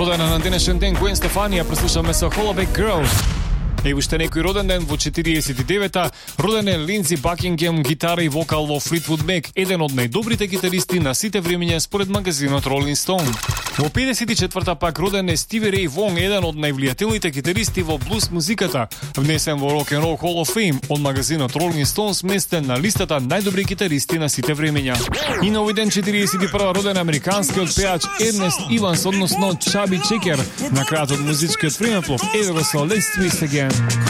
Родена на денешен ден Гвен Стефани, ја преслушаме со Hollaback Girl. И уште некој роден ден во 49-та, роден е Линдси Бакингем, гитара и вокал во Fleetwood Mac, еден од најдобрите гитаристи на сите времиња според магазинот Rolling Stone. Во 54-та пак роден е Стиви Рей Вонг, еден од највлијателните гитаристи во блус музиката, внесен во Rock and Roll Hall of Fame од магазинот Rolling Stone, сместен на листата најдобри гитаристи на сите времиња. И на овој ден 41-та роден американскиот пеач Ернест Иванс, односно Чаби Чекер, на крајот од музичкиот времеплов, едно со Let's Twist Again.